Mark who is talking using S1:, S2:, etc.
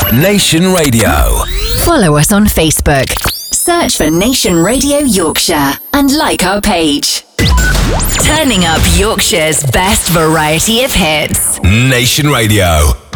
S1: Nation Radio.
S2: Follow us on Facebook. Search for Nation Radio Yorkshire and like our page. Turning up Yorkshire's best variety of hits.
S1: Nation Radio.